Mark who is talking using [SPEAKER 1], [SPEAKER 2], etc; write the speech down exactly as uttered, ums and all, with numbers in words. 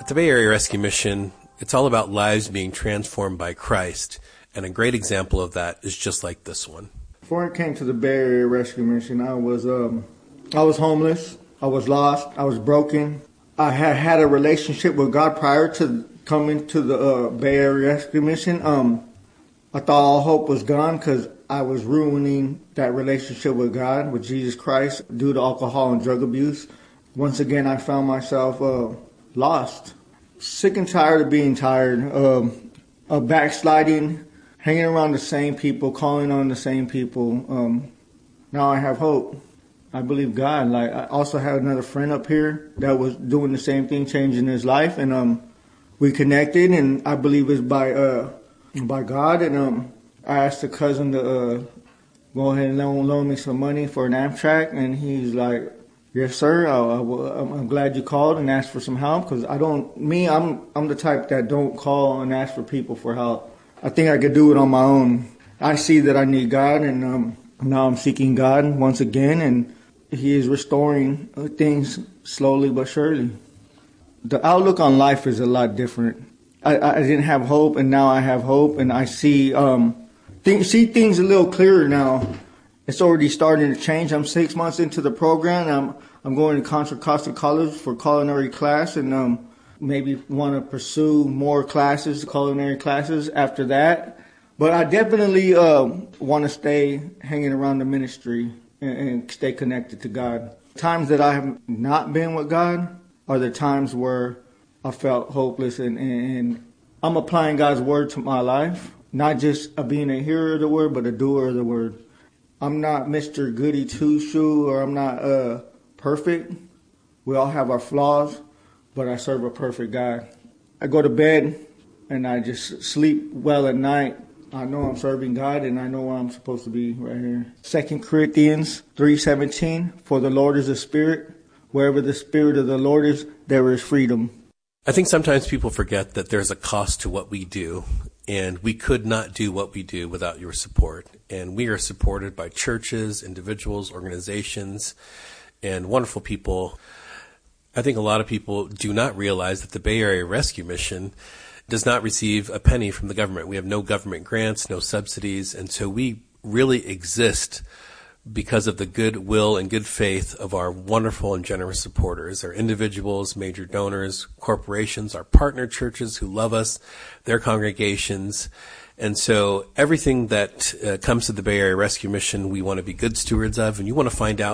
[SPEAKER 1] At the Bay Area Rescue Mission, it's all about lives being transformed by Christ, and a great example of that is just like this one.
[SPEAKER 2] Before I came to the Bay Area Rescue Mission, I was um, I was homeless, I was lost, I was broken. I had had a relationship with God prior to coming to the uh, Bay Area Rescue Mission. Um, I thought all hope was gone because I was ruining that relationship with God, with Jesus Christ, due to alcohol and drug abuse. Once again, I found myself uh, lost, sick and tired of being tired, um, of backsliding, hanging around the same people, calling on the same people. Um, now I have hope. I believe God. Like, I also had another friend up here that was doing the same thing, changing his life, and um, we connected. And I believe it's by uh, by God. And um, I asked a cousin to uh, go ahead and loan, loan me some money for an Amtrak, and he's like, "Yes, sir. I, I, I'm glad you called and asked for some help, because I don't. Me, I'm I'm the type that don't call and ask for people for help. I think I could do it on my own. I see that I need God, and um, now I'm seeking God once again, and He is restoring things slowly but surely. The outlook on life is a lot different. I, I didn't have hope, and now I have hope, and I see um, th- see things a little clearer now. It's already starting to change. I'm six months into the program. I'm I'm going to Contra Costa College for culinary class, and um, maybe want to pursue more classes, culinary classes after that. But I definitely uh, want to stay hanging around the ministry and, and stay connected to God. Times that I have not been with God are the times where I felt hopeless, and, and I'm applying God's word to my life, not just a being a hearer of the word, but a doer of the word. I'm not Mister Goody Two-Shoe, or I'm not uh, perfect. We all have our flaws, but I serve a perfect God. I go to bed and I just sleep well at night. I know I'm serving God, and I know where I'm supposed to be right here. Second Corinthians three seventeen, for the Lord is a spirit. Wherever the spirit of the Lord is, there is freedom.
[SPEAKER 1] I think sometimes people forget that there's a cost to what we do, and we could not do what we do without your support. And we are supported by churches, individuals, organizations, and wonderful people. I think a lot of people do not realize that the Bay Area Rescue Mission does not receive a penny from the government. We have no government grants, no subsidies, and so we really exist because of the goodwill and good faith of our wonderful and generous supporters, our individuals, major donors, corporations, our partner churches who love us, their congregations. And so everything that uh, comes to the Bay Area Rescue Mission, we want to be good stewards of, and you want to find out